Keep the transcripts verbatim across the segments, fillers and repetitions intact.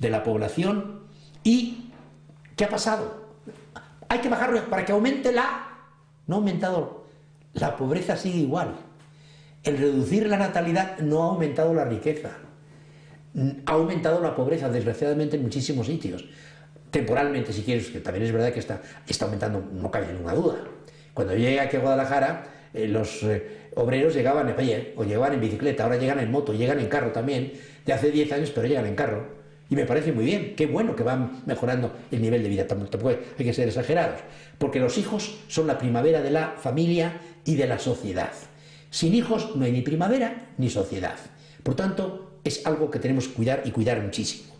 de la población. ¿Y qué ha pasado? Hay que bajarlo para que aumente la... No ha aumentado, la pobreza sigue igual. El reducir la natalidad no ha aumentado la riqueza. Ha aumentado la pobreza, desgraciadamente, en muchísimos sitios. Temporalmente, si quieres, que también es verdad que está, está aumentando, no cabe ninguna duda. Cuando yo llegué aquí a Guadalajara, eh, los eh, obreros llegaban en pie, o llegaban en bicicleta, ahora llegan en moto, llegan en carro también, de hace diez años, pero llegan en carro. Y me parece muy bien, qué bueno que van mejorando el nivel de vida, tampoco hay que ser exagerados, porque los hijos son la primavera de la familia y de la sociedad. Sin hijos no hay ni primavera ni sociedad. Por tanto, es algo que tenemos que cuidar y cuidar muchísimo.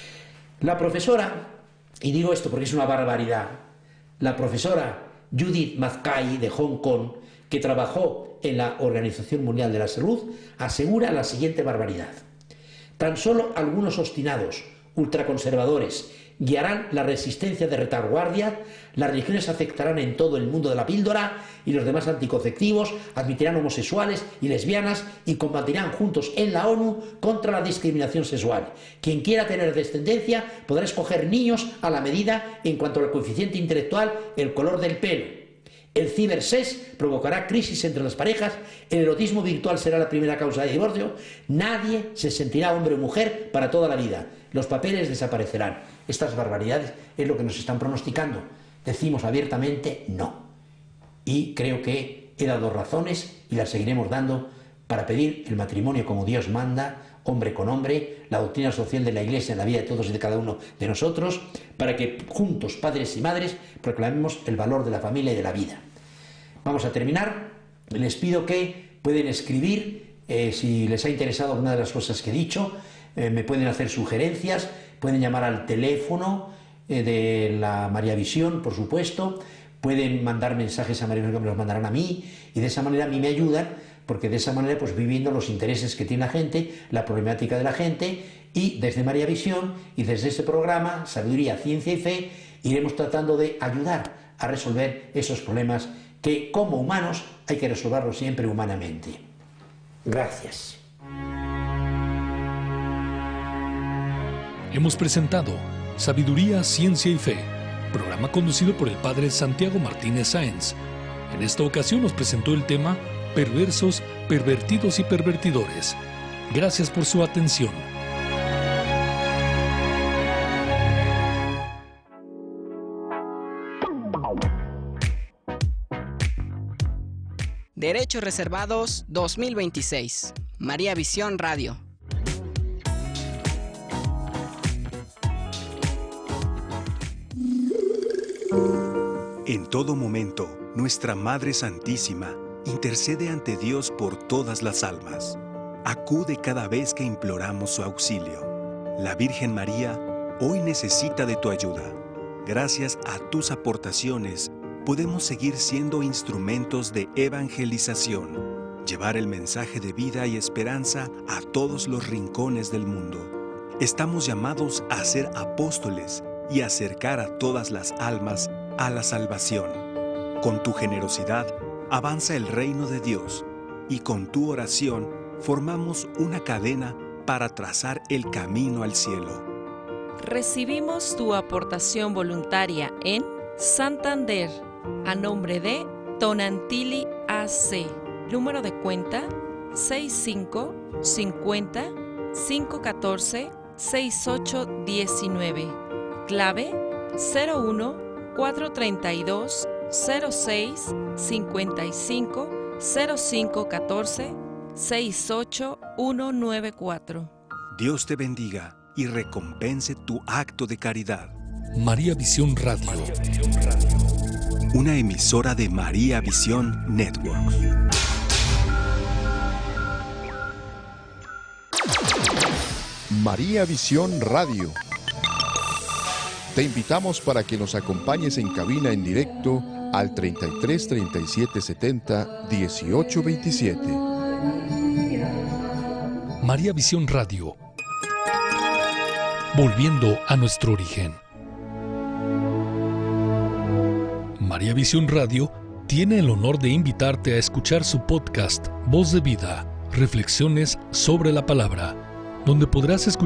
La profesora, y digo esto porque es una barbaridad, la profesora Judith Mackay de Hong Kong, que trabajó en la Organización Mundial de la Salud, asegura la siguiente barbaridad. Tan solo algunos obstinados, ultraconservadores, guiarán la resistencia de retaguardia, las religiones aceptarán en todo el mundo de la píldora y los demás anticonceptivos admitirán homosexuales y lesbianas y combatirán juntos en la ONU contra la discriminación sexual. Quien quiera tener descendencia podrá escoger niños a la medida en cuanto al coeficiente intelectual, el color del pelo. El cibersex provocará crisis entre las parejas, el erotismo virtual será la primera causa de divorcio, nadie se sentirá hombre o mujer para toda la vida, los papeles desaparecerán. Estas barbaridades es lo que nos están pronosticando. Decimos abiertamente no. Y creo que he dado razones y las seguiremos dando para pedir el matrimonio como Dios manda, hombre con hombre, la doctrina social de la Iglesia en la vida de todos y de cada uno de nosotros, para que juntos, padres y madres, proclamemos el valor de la familia y de la vida. Vamos a terminar. Les pido que pueden escribir, eh, si les ha interesado alguna de las cosas que he dicho, eh, me pueden hacer sugerencias, pueden llamar al teléfono eh, de la María Visión, por supuesto, pueden mandar mensajes a María Visión que me los mandarán a mí, y de esa manera a mí me ayudan, porque de esa manera pues voy viendo los intereses que tiene la gente, la problemática de la gente, y desde María Visión y desde este programa, Sabiduría, Ciencia y Fe, iremos tratando de ayudar a resolver esos problemas que como humanos hay que resolverlos siempre humanamente. Gracias. Hemos presentado Sabiduría, Ciencia y Fe, programa conducido por el Padre Santiago Martínez Sáenz. En esta ocasión nos presentó el tema Perversos, Pervertidos y Pervertidores. Gracias por su atención. Derechos Reservados dos mil veintiséis. María Visión Radio. En todo momento, nuestra Madre Santísima intercede ante Dios por todas las almas. Acude cada vez que imploramos su auxilio. La Virgen María hoy necesita de tu ayuda. Gracias a tus aportaciones, podemos seguir siendo instrumentos de evangelización, llevar el mensaje de vida y esperanza a todos los rincones del mundo. Estamos llamados a ser apóstoles y acercar a todas las almas a la salvación. Con tu generosidad, avanza el reino de Dios y con tu oración formamos una cadena para trazar el camino al cielo. Recibimos tu aportación voluntaria en Santander, a nombre de Tonantili A C, número de cuenta seis cinco cincuenta cinco catorce sesenta y ocho diecinueve, clave cero uno cuatro treinta y dos cero seis cincuenta y cinco cero cinco catorce sesenta y ocho ciento noventa y cuatro. Dios te bendiga y recompense tu acto de caridad. María Visión Radio. Una emisora de María Visión Network. María Visión Radio. Te invitamos para que nos acompañes en cabina en directo al treinta y tres, treinta y siete, setenta, dieciocho veintisiete. María Visión Radio. Volviendo a nuestro origen. María Visión Radio tiene el honor de invitarte a escuchar su podcast Voz de Vida, Reflexiones sobre la Palabra, donde podrás escuchar